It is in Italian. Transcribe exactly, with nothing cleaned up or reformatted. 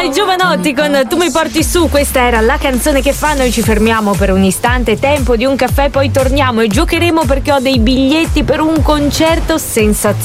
i Giovanotti con Tu mi porti su, questa era la canzone che fa. Noi ci fermiamo per un istante, tempo di un caffè, poi torniamo e giocheremo perché ho dei biglietti per un concerto sensazionale